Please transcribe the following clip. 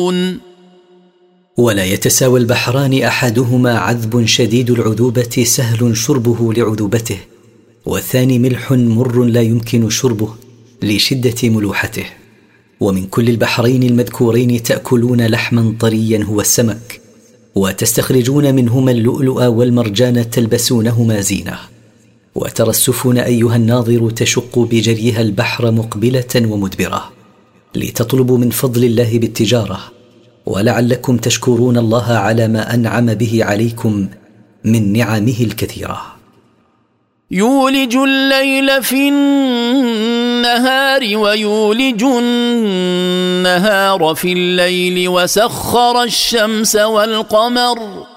ولا يتساوى البحران أحدهما عذب شديد العذوبة سهل شربه لعذوبته، والثاني ملح مر لا يمكن شربه لشدة ملوحته. ومن كل البحرين المذكورين تأكلون لحما طريا هو السمك، وتستخرجون منهما اللؤلؤ والمرجان تلبسونهما زينة. وترى السفن أيها الناظر تشق بجريها البحر مقبلة ومدبرة لتطلبوا من فضل الله بالتجارة، ولعلكم تشكرون الله على ما أنعم به عليكم من نعمه الكثيرة. يولج الليل في النهار ويولج النهار في الليل وسخر الشمس والقمر